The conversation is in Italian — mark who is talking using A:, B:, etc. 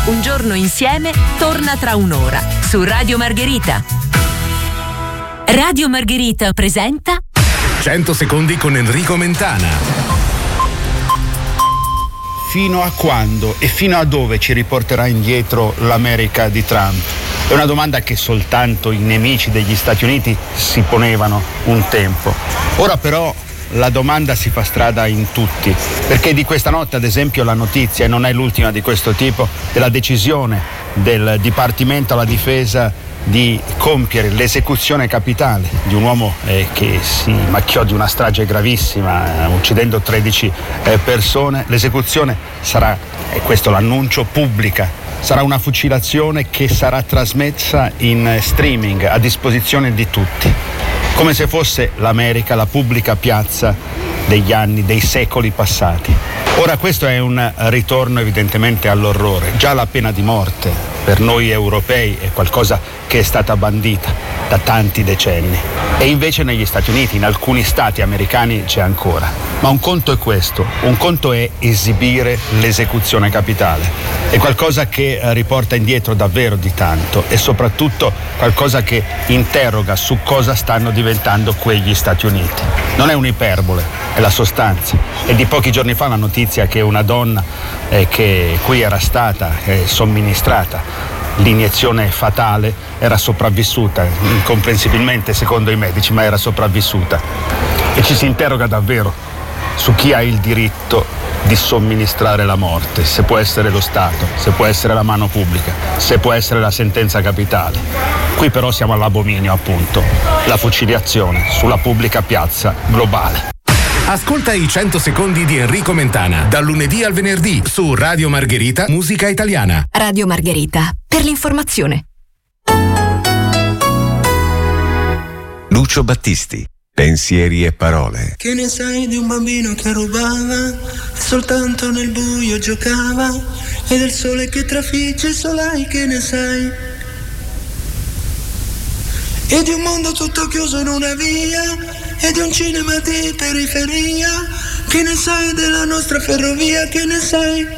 A: Un giorno insieme torna tra un'ora su Radio Margherita. Radio Margherita presenta
B: 100 secondi con Enrico Mentana.
C: Fino a quando e fino a dove ci riporterà indietro l'America di Trump? È una domanda che soltanto i nemici degli Stati Uniti si ponevano un tempo. Ora però la domanda si fa strada in tutti, perché di questa notte ad esempio la notizia, e non è l'ultima di questo tipo, della decisione del Dipartimento alla Difesa di compiere l'esecuzione capitale di un uomo che si macchiò di una strage gravissima, uccidendo 13 persone. L'esecuzione sarà, e questo l'annuncio, pubblica. Sarà una fucilazione che sarà trasmessa in streaming a disposizione di tutti, come se fosse l'America la pubblica piazza degli anni, dei secoli passati. Ora questo è un ritorno evidentemente all'orrore. Già la pena di morte per noi europei è qualcosa che è stata bandita da tanti decenni, e invece negli Stati Uniti, in alcuni stati americani, c'è ancora. Ma un conto è questo, un conto è esibire l'esecuzione capitale. È qualcosa che riporta indietro davvero di tanto, e soprattutto qualcosa che interroga su cosa stanno diventando quegli Stati Uniti. Non è un'iperbole, è la sostanza. È di pochi giorni fa la notizia che una donna cui era stata somministrata l'iniezione fatale era sopravvissuta, incomprensibilmente secondo i medici, ma era sopravvissuta. E ci si interroga davvero su chi ha il diritto di somministrare la morte, se può essere lo Stato, se può essere la mano pubblica, se può essere la sentenza capitale. Qui però siamo all'abominio, appunto, la fucilazione sulla pubblica piazza globale.
B: Ascolta i 100 secondi di Enrico Mentana, dal lunedì al venerdì su Radio Margherita Musica Italiana.
A: Radio Margherita, per l'informazione.
D: Lucio Battisti, pensieri e parole.
E: Che ne sai di un bambino che rubava e soltanto nel buio giocava, e del sole che trafigge il solai, che ne sai? E di un mondo tutto chiuso in una via, e di un cinema di periferia, che ne sai della nostra ferrovia, che ne sai?